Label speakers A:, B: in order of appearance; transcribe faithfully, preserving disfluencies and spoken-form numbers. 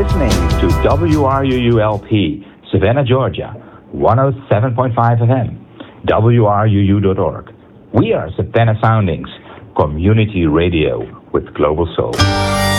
A: listening to W R U U L P, Savannah, Georgia, one oh seven point five F M, W R U U dot org. We are Savannah Soundings, community radio with global soul.